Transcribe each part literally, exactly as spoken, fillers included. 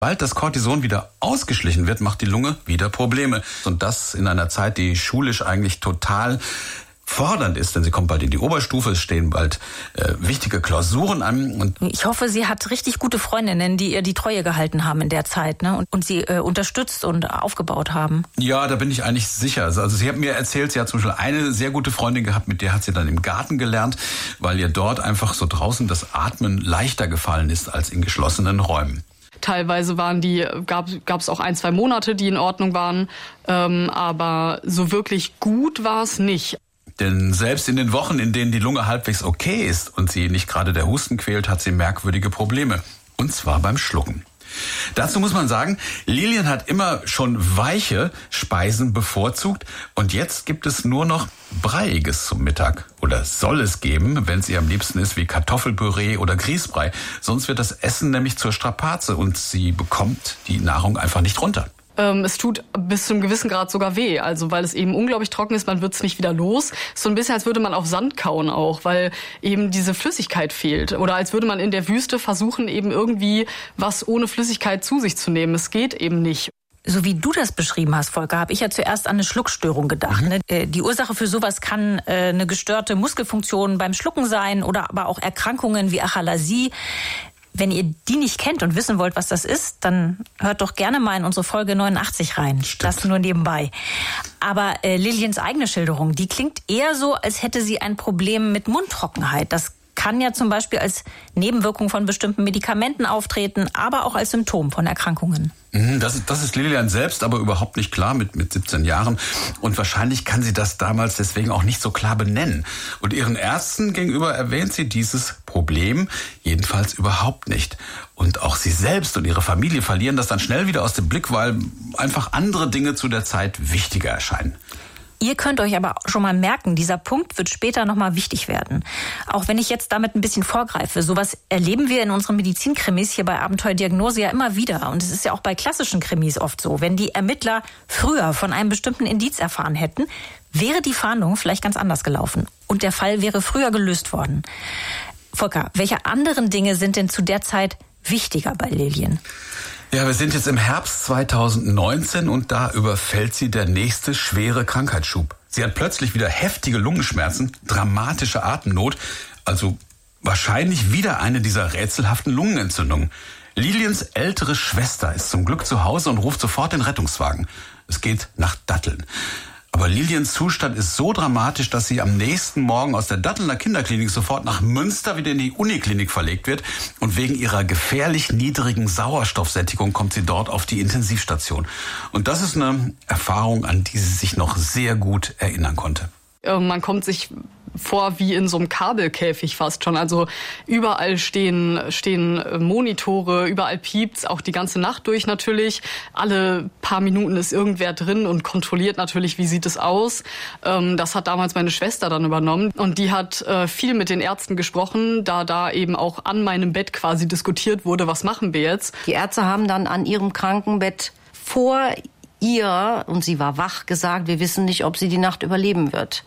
Sobald das Cortison wieder ausgeschlichen wird, macht die Lunge wieder Probleme. Und das in einer Zeit, die schulisch eigentlich total fordernd ist, denn sie kommt bald in die Oberstufe, es stehen bald äh, wichtige Klausuren an. Und ich hoffe, sie hat richtig gute Freundinnen, die ihr die Treue gehalten haben in der Zeit, ne? und, und sie äh, unterstützt und aufgebaut haben. Ja, da bin ich eigentlich sicher. Also sie hat mir erzählt, sie hat zum Beispiel eine sehr gute Freundin gehabt, mit der hat sie dann im Garten gelernt, weil ihr dort einfach so draußen das Atmen leichter gefallen ist als in geschlossenen Räumen. Teilweise waren die, gab es auch ein, zwei Monate, die in Ordnung waren, ähm, aber so wirklich gut war es nicht. Denn selbst in den Wochen, in denen die Lunge halbwegs okay ist und sie nicht gerade der Husten quält, hat sie merkwürdige Probleme. Und zwar beim Schlucken. Dazu muss man sagen, Lilian hat immer schon weiche Speisen bevorzugt und jetzt gibt es nur noch Breiiges zum Mittag. Oder soll es geben, wenn es ihr am liebsten ist, wie Kartoffelpüree oder Grießbrei. Sonst wird das Essen nämlich zur Strapaze und sie bekommt die Nahrung einfach nicht runter. Ähm, es tut bis zu einem gewissen Grad sogar weh, also weil es eben unglaublich trocken ist, man wird es nicht wieder los. So ein bisschen, als würde man auf Sand kauen auch, weil eben diese Flüssigkeit fehlt. Oder als würde man in der Wüste versuchen, eben irgendwie was ohne Flüssigkeit zu sich zu nehmen. Es geht eben nicht. So wie du das beschrieben hast, Volker, habe ich ja zuerst an eine Schluckstörung gedacht. Mhm. Die Ursache für sowas kann eine gestörte Muskelfunktion beim Schlucken sein oder aber auch Erkrankungen wie Achalasie. Wenn ihr die nicht kennt und wissen wollt, was das ist, dann hört doch gerne mal in unsere Folge neunundachtzig rein. Stimmt. Das nur nebenbei. Aber äh, Lilians eigene Schilderung, die klingt eher so, als hätte sie ein Problem mit Mundtrockenheit. Das kann ja zum Beispiel als Nebenwirkung von bestimmten Medikamenten auftreten, aber auch als Symptom von Erkrankungen. Das ist, das ist Lilian selbst aber überhaupt nicht klar mit, mit siebzehn Jahren. Und wahrscheinlich kann sie das damals deswegen auch nicht so klar benennen. Und ihren Ärzten gegenüber erwähnt sie dieses Problem jedenfalls überhaupt nicht. Und auch sie selbst und ihre Familie verlieren das dann schnell wieder aus dem Blick, weil einfach andere Dinge zu der Zeit wichtiger erscheinen. Ihr könnt euch aber schon mal merken, dieser Punkt wird später nochmal wichtig werden. Auch wenn ich jetzt damit ein bisschen vorgreife. Sowas erleben wir in unseren Medizinkrimis hier bei Abenteuerdiagnose ja immer wieder. Und es ist ja auch bei klassischen Krimis oft so. Wenn die Ermittler früher von einem bestimmten Indiz erfahren hätten, wäre die Fahndung vielleicht ganz anders gelaufen. Und der Fall wäre früher gelöst worden. Volker, welche anderen Dinge sind denn zu der Zeit wichtiger bei Lilian? Ja, wir sind jetzt im Herbst zweitausendneunzehn und da überfällt sie der nächste schwere Krankheitsschub. Sie hat plötzlich wieder heftige Lungenschmerzen, dramatische Atemnot, also wahrscheinlich wieder eine dieser rätselhaften Lungenentzündungen. Lilians ältere Schwester ist zum Glück zu Hause und ruft sofort den Rettungswagen. Es geht nach Datteln. Aber Lilians Zustand ist so dramatisch, dass sie am nächsten Morgen aus der Dattelner Kinderklinik sofort nach Münster wieder in die Uniklinik verlegt wird. Und wegen ihrer gefährlich niedrigen Sauerstoffsättigung kommt sie dort auf die Intensivstation. Und das ist eine Erfahrung, an die sie sich noch sehr gut erinnern konnte. Man kommt sich vor wie in so einem Kabelkäfig fast schon. Also überall stehen, stehen Monitore, überall piept's, auch die ganze Nacht durch natürlich. Alle paar Minuten ist irgendwer drin und kontrolliert natürlich, wie sieht es aus. Das hat damals meine Schwester dann übernommen und die hat viel mit den Ärzten gesprochen, da da eben auch an meinem Bett quasi diskutiert wurde, was machen wir jetzt. Die Ärzte haben dann an ihrem Krankenbett vor ihr, und sie war wach, gesagt, wir wissen nicht, ob sie die Nacht überleben wird.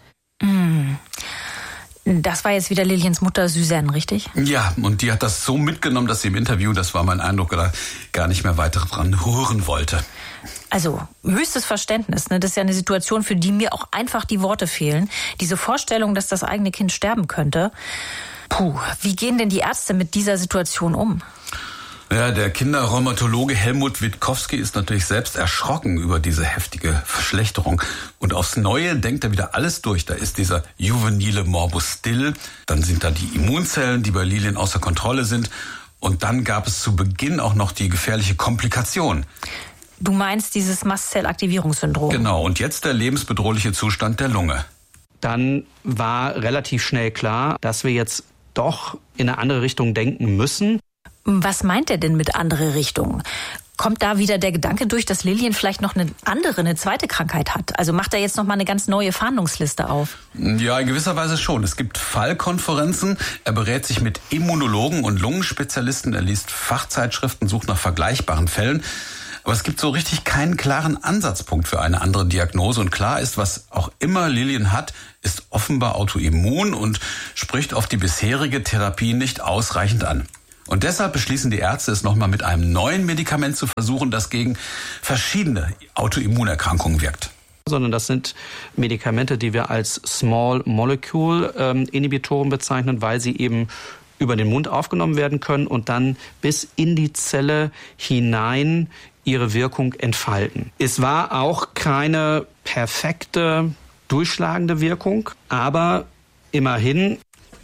Das war jetzt wieder Lilians Mutter Suzanne, richtig? Ja, und die hat das so mitgenommen, dass sie im Interview, das war mein Eindruck, da gar nicht mehr weiter dran hören wollte. Also höchstes Verständnis, ne? Das ist ja eine Situation, für die mir auch einfach die Worte fehlen. Diese Vorstellung, dass das eigene Kind sterben könnte. Puh, wie gehen denn die Ärzte mit dieser Situation um? Ja, der Kinderrheumatologe Helmut Witkowski ist natürlich selbst erschrocken über diese heftige Verschlechterung. Und aufs Neue denkt er wieder alles durch. Da ist dieser juvenile Morbus Still, dann sind da die Immunzellen, die bei Lilian außer Kontrolle sind. Und dann gab es zu Beginn auch noch die gefährliche Komplikation. Du meinst dieses Mastzellaktivierungssyndrom? Genau, und jetzt der lebensbedrohliche Zustand der Lunge. Dann war relativ schnell klar, dass wir jetzt doch in eine andere Richtung denken müssen. Was meint er denn mit andere Richtung? Kommt da wieder der Gedanke durch, dass Lilian vielleicht noch eine andere, eine zweite Krankheit hat? Also macht er jetzt noch mal eine ganz neue Fahndungsliste auf? Ja, in gewisser Weise schon. Es gibt Fallkonferenzen. Er berät sich mit Immunologen und Lungenspezialisten. Er liest Fachzeitschriften, sucht nach vergleichbaren Fällen. Aber es gibt so richtig keinen klaren Ansatzpunkt für eine andere Diagnose. Und klar ist, was auch immer Lilian hat, ist offenbar autoimmun und spricht auf die bisherige Therapie nicht ausreichend an. Und deshalb beschließen die Ärzte, es nochmal mit einem neuen Medikament zu versuchen, das gegen verschiedene Autoimmunerkrankungen wirkt. Sondern das sind Medikamente, die wir als Small Molecule ähm, Inhibitoren bezeichnen, weil sie eben über den Mund aufgenommen werden können und dann bis in die Zelle hinein ihre Wirkung entfalten. Es war auch keine perfekte, durchschlagende Wirkung, aber immerhin.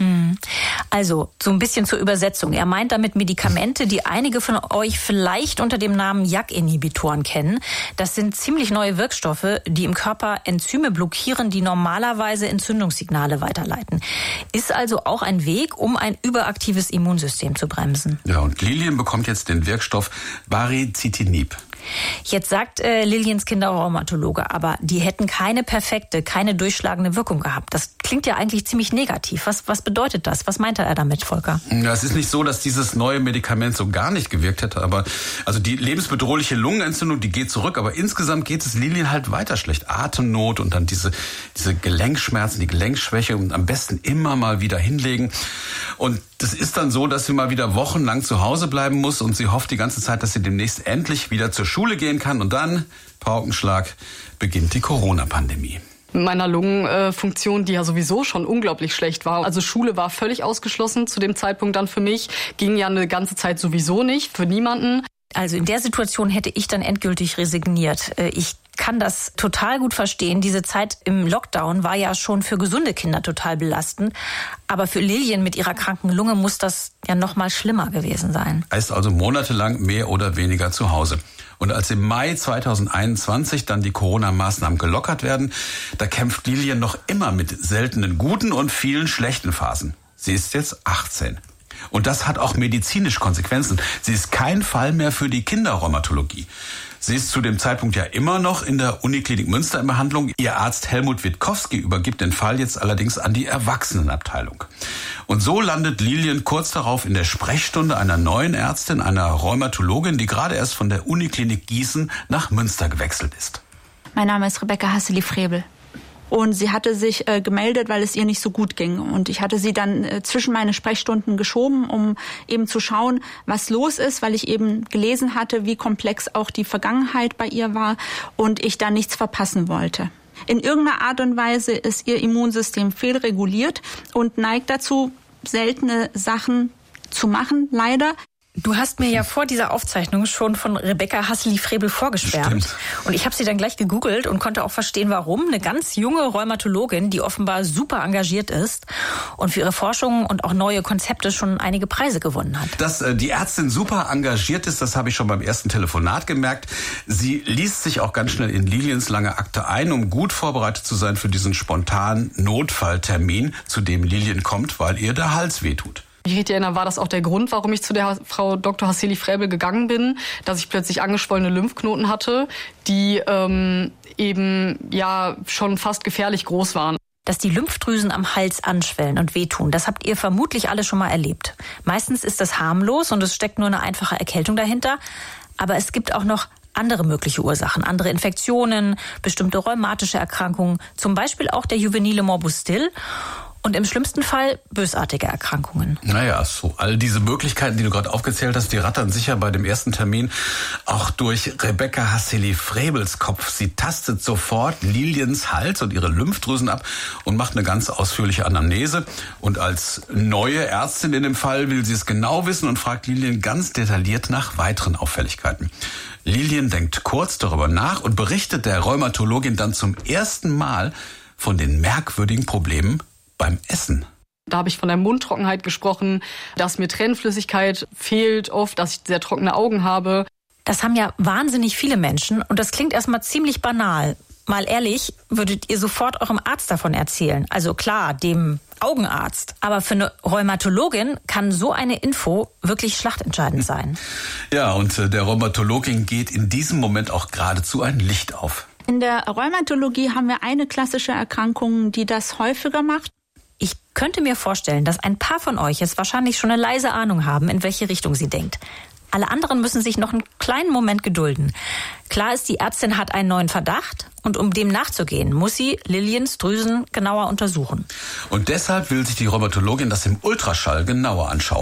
Also, so ein bisschen zur Übersetzung. Er meint damit Medikamente, die einige von euch vielleicht unter dem Namen J A K-Inhibitoren kennen. Das sind ziemlich neue Wirkstoffe, die im Körper Enzyme blockieren, die normalerweise Entzündungssignale weiterleiten. Ist also auch ein Weg, um ein überaktives Immunsystem zu bremsen. Ja, und Lilien bekommt jetzt den Wirkstoff Baricitinib. Jetzt sagt äh, Liliens Kinderrheumatologe, aber die hätten keine perfekte, keine durchschlagende Wirkung gehabt. Das klingt ja eigentlich ziemlich negativ. Was, was bedeutet das? Was meinte er damit, Volker? Ja, es ist nicht so, dass dieses neue Medikament so gar nicht gewirkt hätte, aber also die lebensbedrohliche Lungenentzündung, die geht zurück, aber insgesamt geht es Lilien halt weiter schlecht. Atemnot und dann diese, diese Gelenkschmerzen, die Gelenkschwäche und am besten immer mal wieder hinlegen. Und das ist dann so, dass sie mal wieder wochenlang zu Hause bleiben muss und sie hofft die ganze Zeit, dass sie demnächst endlich wieder zur Schule gehen kann. Und dann, Paukenschlag, beginnt die Corona-Pandemie. Mit meiner Lungenfunktion, die ja sowieso schon unglaublich schlecht war. Also Schule war völlig ausgeschlossen zu dem Zeitpunkt dann für mich. Ging ja eine ganze Zeit sowieso nicht, für niemanden. Also in der Situation hätte ich dann endgültig resigniert. Ich kann das total gut verstehen. Diese Zeit im Lockdown war ja schon für gesunde Kinder total belastend. Aber für Lilien mit ihrer kranken Lunge muss das ja noch mal schlimmer gewesen sein. Heißt also monatelang mehr oder weniger zu Hause. Und als im Mai zweitausendeinundzwanzig dann die Corona-Maßnahmen gelockert werden, da kämpft Lilien noch immer mit seltenen guten und vielen schlechten Phasen. Sie ist jetzt achtzehn. Und das hat auch medizinisch Konsequenzen. Sie ist kein Fall mehr für die Kinderrheumatologie. Sie ist zu dem Zeitpunkt ja immer noch in der Uniklinik Münster in Behandlung. Ihr Arzt Helmut Witkowski übergibt den Fall jetzt allerdings an die Erwachsenenabteilung. Und so landet Lilien kurz darauf in der Sprechstunde einer neuen Ärztin, einer Rheumatologin, die gerade erst von der Uniklinik Gießen nach Münster gewechselt ist. Mein Name ist Rebecca Hasseli-Frebel. Und sie hatte sich äh, gemeldet, weil es ihr nicht so gut ging. Und ich hatte sie dann äh, zwischen meine Sprechstunden geschoben, um eben zu schauen, was los ist, weil ich eben gelesen hatte, wie komplex auch die Vergangenheit bei ihr war und ich da nichts verpassen wollte. In irgendeiner Art und Weise ist ihr Immunsystem fehlreguliert und neigt dazu, seltene Sachen zu machen, leider. Du hast mir ja vor dieser Aufzeichnung schon von Rebecca Hasseli-Frebel vorgeschwärmt. Stimmt. Und ich habe sie dann gleich gegoogelt und konnte auch verstehen, warum. Eine ganz junge Rheumatologin, die offenbar super engagiert ist und für ihre Forschung und auch neue Konzepte schon einige Preise gewonnen hat. Dass äh, die Ärztin super engagiert ist, das habe ich schon beim ersten Telefonat gemerkt. Sie liest sich auch ganz schnell in Liliens lange Akte ein, um gut vorbereitet zu sein für diesen spontanen Notfalltermin, zu dem Lilien kommt, weil ihr der Hals wehtut. Ich richtig erinnere, war das auch der Grund, warum ich zu der Frau Doktor Hasseli-Frebel gegangen bin, dass ich plötzlich angeschwollene Lymphknoten hatte, die ähm, eben ja schon fast gefährlich groß waren. Dass die Lymphdrüsen am Hals anschwellen und wehtun, das habt ihr vermutlich alle schon mal erlebt. Meistens ist das harmlos und es steckt nur eine einfache Erkältung dahinter. Aber es gibt auch noch andere mögliche Ursachen, andere Infektionen, bestimmte rheumatische Erkrankungen, zum Beispiel auch der juvenile Morbus Still. Und im schlimmsten Fall bösartige Erkrankungen. Naja, so all diese Möglichkeiten, die du gerade aufgezählt hast, die rattern sicher bei dem ersten Termin auch durch Rebecca Hasseli-Frebels Kopf. Sie tastet sofort Liliens Hals und ihre Lymphdrüsen ab und macht eine ganz ausführliche Anamnese. Und als neue Ärztin in dem Fall will sie es genau wissen und fragt Lilien ganz detailliert nach weiteren Auffälligkeiten. Lilien denkt kurz darüber nach und berichtet der Rheumatologin dann zum ersten Mal von den merkwürdigen Problemen beim Essen. Da habe ich von der Mundtrockenheit gesprochen, dass mir Tränenflüssigkeit fehlt oft, dass ich sehr trockene Augen habe. Das haben ja wahnsinnig viele Menschen und das klingt erstmal ziemlich banal. Mal ehrlich, würdet ihr sofort eurem Arzt davon erzählen? Also klar, dem Augenarzt. Aber für eine Rheumatologin kann so eine Info wirklich schlachtentscheidend sein. Ja, und der Rheumatologin geht in diesem Moment auch geradezu ein Licht auf. In der Rheumatologie haben wir eine klassische Erkrankung, die das häufiger macht. Ich könnte mir vorstellen, dass ein paar von euch jetzt wahrscheinlich schon eine leise Ahnung haben, in welche Richtung sie denkt. Alle anderen müssen sich noch einen kleinen Moment gedulden. Klar ist, die Ärztin hat einen neuen Verdacht und um dem nachzugehen, muss sie Liliens Drüsen genauer untersuchen. Und deshalb will sich die Rheumatologin das im Ultraschall genauer anschauen.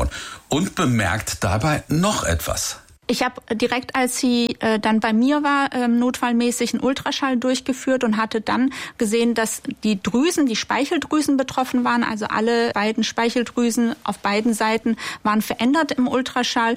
und bemerkt dabei noch etwas. Ich habe direkt, als sie äh, dann bei mir war, ähm, notfallmäßig einen Ultraschall durchgeführt und hatte dann gesehen, dass die Drüsen, die Speicheldrüsen betroffen waren. Also alle beiden Speicheldrüsen auf beiden Seiten waren verändert im Ultraschall.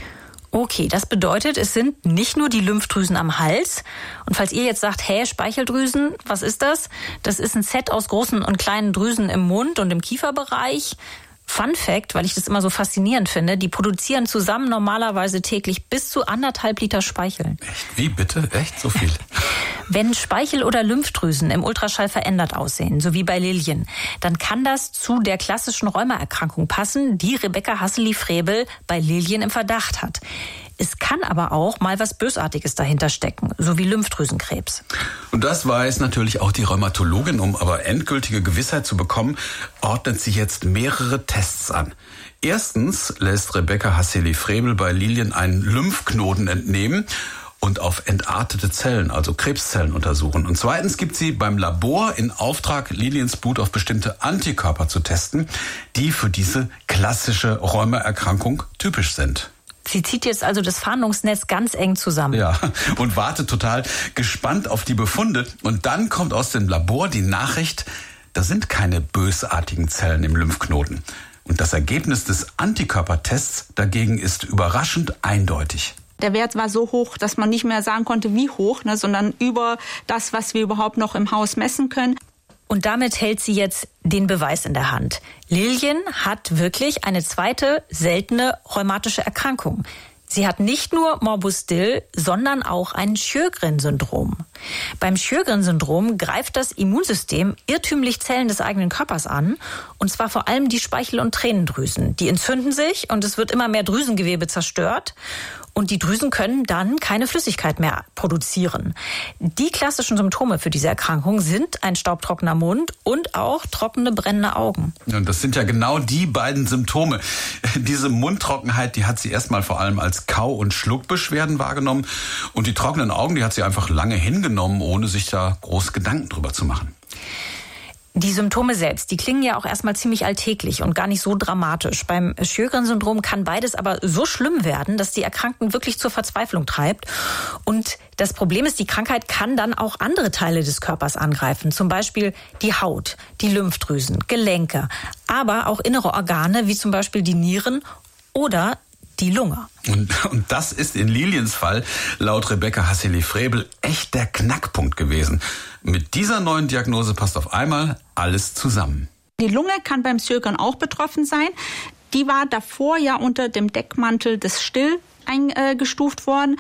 Okay, das bedeutet, es sind nicht nur die Lymphdrüsen am Hals. Und falls ihr jetzt sagt, hä, Speicheldrüsen, was ist das? Das ist ein Set aus großen und kleinen Drüsen im Mund und im Kieferbereich. Fun Fact, weil ich das immer so faszinierend finde, die produzieren zusammen normalerweise täglich bis zu anderthalb Liter Speichel. Echt? Wie bitte? Echt? So viel? Wenn Speichel- oder Lymphdrüsen im Ultraschall verändert aussehen, so wie bei Lilien, dann kann das zu der klassischen Rheumaerkrankung passen, die Rebecca Hassely-Frebel bei Lilien im Verdacht hat. Es kann aber auch mal was Bösartiges dahinter stecken, so wie Lymphdrüsenkrebs. Und das weiß natürlich auch die Rheumatologin. Um aber endgültige Gewissheit zu bekommen, ordnet sie jetzt mehrere Tests an. Erstens lässt Rebecca Hassely-Frebel bei Lilien einen Lymphknoten entnehmen und auf entartete Zellen, also Krebszellen, untersuchen. Und zweitens gibt sie beim Labor in Auftrag, Liliens Blut auf bestimmte Antikörper zu testen, die für diese klassische Rheumaerkrankung typisch sind. Sie zieht jetzt also das Fahndungsnetz ganz eng zusammen. Ja, und wartet total gespannt auf die Befunde. Und dann kommt aus dem Labor die Nachricht, da sind keine bösartigen Zellen im Lymphknoten. Und das Ergebnis des Antikörpertests dagegen ist überraschend eindeutig. Der Wert war so hoch, dass man nicht mehr sagen konnte, wie hoch, ne, sondern über das, was wir überhaupt noch im Haus messen können. Und damit hält sie jetzt den Beweis in der Hand. Lilien hat wirklich eine zweite seltene rheumatische Erkrankung. Sie hat nicht nur Morbus Dill, sondern auch ein Sjögren-Syndrom. Beim Sjögren-Syndrom greift das Immunsystem irrtümlich Zellen des eigenen Körpers an, und zwar vor allem die Speichel- und Tränendrüsen. Die entzünden sich und es wird immer mehr Drüsengewebe zerstört. Und die Drüsen können dann keine Flüssigkeit mehr produzieren. Die klassischen Symptome für diese Erkrankung sind ein staubtrockener Mund und auch trockene, brennende Augen. Und das sind ja genau die beiden Symptome. Diese Mundtrockenheit, die hat sie erstmal vor allem als Kau- und Schluckbeschwerden wahrgenommen. Und die trockenen Augen, die hat sie einfach lange hingenommen, ohne sich da groß Gedanken drüber zu machen. Die Symptome selbst, die klingen ja auch erstmal ziemlich alltäglich und gar nicht so dramatisch. Beim Sjögren-Syndrom kann beides aber so schlimm werden, dass die Erkrankten wirklich zur Verzweiflung treibt. Und das Problem ist, die Krankheit kann dann auch andere Teile des Körpers angreifen. Zum Beispiel die Haut, die Lymphdrüsen, Gelenke, aber auch innere Organe, wie zum Beispiel die Nieren oder die Lunge. Und, und das ist in Liliens Fall laut Rebecca Hassely-Frebel echt der Knackpunkt gewesen. Mit dieser neuen Diagnose passt auf einmal alles zusammen. Die Lunge kann beim Sjögren auch betroffen sein. Die war davor ja unter dem Deckmantel des Still eingestuft worden.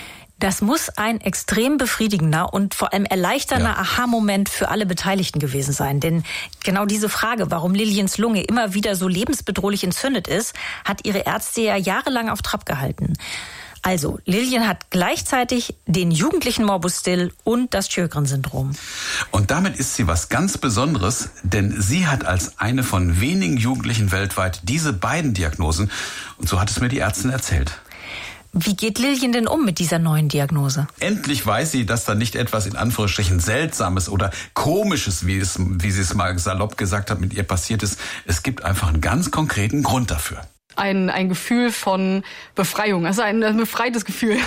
Das muss ein extrem befriedigender und vor allem erleichternder ja. Aha-Moment für alle Beteiligten gewesen sein. Denn genau diese Frage, warum Liliens Lunge immer wieder so lebensbedrohlich entzündet ist, hat ihre Ärzte ja jahrelang auf Trab gehalten. Also, Lilien hat gleichzeitig den jugendlichen Morbus Dill und das Sjögren-Syndrom. Und damit ist sie was ganz Besonderes, denn sie hat als eine von wenigen Jugendlichen weltweit diese beiden Diagnosen. Und so hat es mir die Ärztin erzählt. Wie geht Lilien denn um mit dieser neuen Diagnose? Endlich weiß sie, dass da nicht etwas in Anführungsstrichen Seltsames oder Komisches, wie, es, wie sie es mal salopp gesagt hat, mit ihr passiert ist. Es gibt einfach einen ganz konkreten Grund dafür. Ein, ein Gefühl von Befreiung, also ein, ein befreites Gefühl.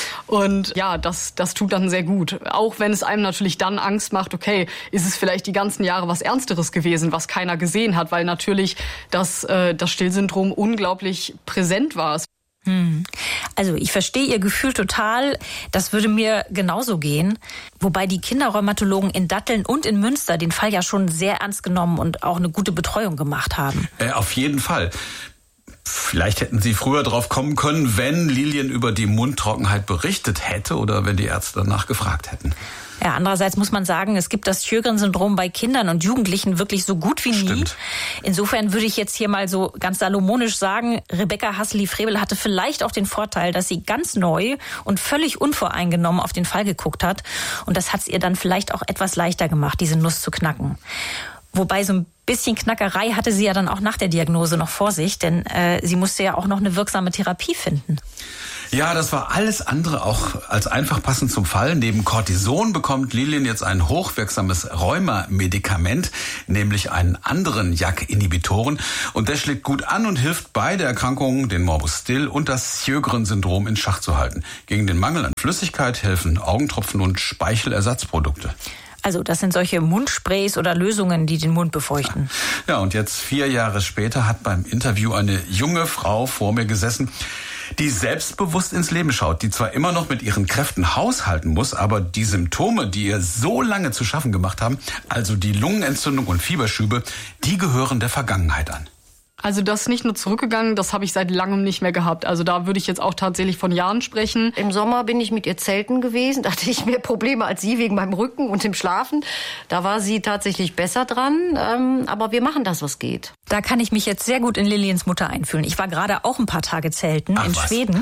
Und ja, das, das tut dann sehr gut. Auch wenn es einem natürlich dann Angst macht, okay, ist es vielleicht die ganzen Jahre was Ernsteres gewesen, was keiner gesehen hat, weil natürlich das, äh, das Still-Syndrom unglaublich präsent war. Hm. Also ich verstehe Ihr Gefühl total. Das würde mir genauso gehen. Wobei die Kinderrheumatologen in Datteln und in Münster den Fall ja schon sehr ernst genommen und auch eine gute Betreuung gemacht haben. Äh, auf jeden Fall. Vielleicht hätten Sie früher drauf kommen können, wenn Lilien über die Mundtrockenheit berichtet hätte oder wenn die Ärzte danach gefragt hätten. Ja, andererseits muss man sagen, es gibt das Sjögren-Syndrom bei Kindern und Jugendlichen wirklich so gut wie nie. Stimmt. Insofern würde ich jetzt hier mal so ganz salomonisch sagen, Rebecca Hassely-Frebel hatte vielleicht auch den Vorteil, dass sie ganz neu und völlig unvoreingenommen auf den Fall geguckt hat. Und das hat es ihr dann vielleicht auch etwas leichter gemacht, diese Nuss zu knacken. Wobei so ein bisschen Knackerei hatte sie ja dann auch nach der Diagnose noch vor sich, denn äh, sie musste ja auch noch eine wirksame Therapie finden. Ja, das war alles andere auch als einfach passend zum Fall. Neben Cortison bekommt Lilian jetzt ein hochwirksames Rheuma-Medikament, nämlich einen anderen J A K-Inhibitoren. Und der schlägt gut an und hilft beide Erkrankungen, den Morbus Still und das Sjögren-Syndrom, in Schach zu halten. Gegen den Mangel an Flüssigkeit helfen Augentropfen und Speichelersatzprodukte. Also das sind solche Mundsprays oder Lösungen, die den Mund befeuchten. Ja, und jetzt vier Jahre später hat beim Interview eine junge Frau vor mir gesessen, die selbstbewusst ins Leben schaut, die zwar immer noch mit ihren Kräften haushalten muss, aber die Symptome, die ihr so lange zu schaffen gemacht haben, also die Lungenentzündung und Fieberschübe, die gehören der Vergangenheit an. Also das ist nicht nur zurückgegangen, das habe ich seit langem nicht mehr gehabt. Also da würde ich jetzt auch tatsächlich von Jahren sprechen. Im Sommer bin ich mit ihr zelten gewesen. Da hatte ich mehr Probleme als sie wegen meinem Rücken und dem Schlafen. Da war sie tatsächlich besser dran. Ähm, aber wir machen das, was geht. Da kann ich mich jetzt sehr gut in Lilians Mutter einfühlen. Ich war gerade auch ein paar Tage zelten Ach, in was? Schweden.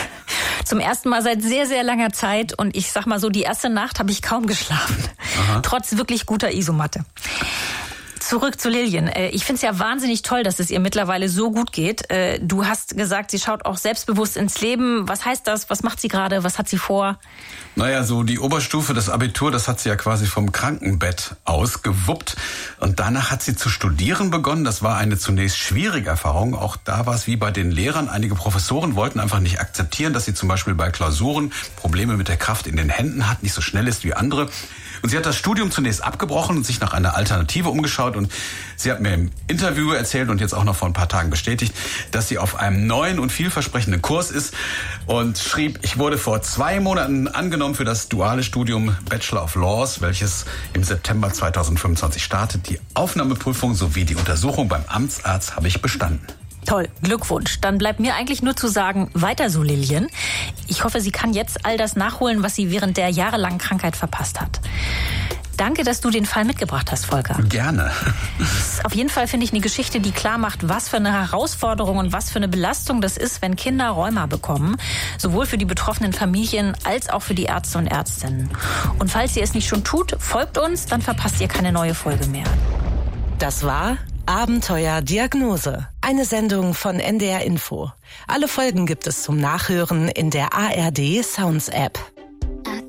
Zum ersten Mal seit sehr, sehr langer Zeit. Und ich sag mal so, die erste Nacht habe ich kaum geschlafen. Aha. Trotz wirklich guter Isomatte. Zurück zu Lilian. Ich finde es ja wahnsinnig toll, dass es ihr mittlerweile so gut geht. Du hast gesagt, sie schaut auch selbstbewusst ins Leben. Was heißt das? Was macht sie gerade? Was hat sie vor? Naja, so die Oberstufe, das Abitur, das hat sie ja quasi vom Krankenbett aus gewuppt. Und danach hat sie zu studieren begonnen. Das war eine zunächst schwierige Erfahrung. Auch da war es wie bei den Lehrern. Einige Professoren wollten einfach nicht akzeptieren, dass sie zum Beispiel bei Klausuren Probleme mit der Kraft in den Händen hat, nicht so schnell ist wie andere. Und sie hat das Studium zunächst abgebrochen und sich nach einer Alternative umgeschaut. Und sie hat mir im Interview erzählt und jetzt auch noch vor ein paar Tagen bestätigt, dass sie auf einem neuen und vielversprechenden Kurs ist und schrieb, ich wurde vor zwei Monaten angenommen für das duale Studium Bachelor of Laws, welches im September zweitausendfünfundzwanzig startet. Die Aufnahmeprüfung sowie die Untersuchung beim Amtsarzt habe ich bestanden. Toll, Glückwunsch. Dann bleibt mir eigentlich nur zu sagen, weiter so, Lilian. Ich hoffe, sie kann jetzt all das nachholen, was sie während der jahrelangen Krankheit verpasst hat. Danke, dass du den Fall mitgebracht hast, Volker. Gerne. Auf jeden Fall finde ich eine Geschichte, die klar macht, was für eine Herausforderung und was für eine Belastung das ist, wenn Kinder Rheuma bekommen. Sowohl für die betroffenen Familien als auch für die Ärzte und Ärztinnen. Und falls ihr es nicht schon tut, folgt uns, dann verpasst ihr keine neue Folge mehr. Das war Abenteuer Diagnose. Eine Sendung von N D R Info. Alle Folgen gibt es zum Nachhören in der A R D Sounds App.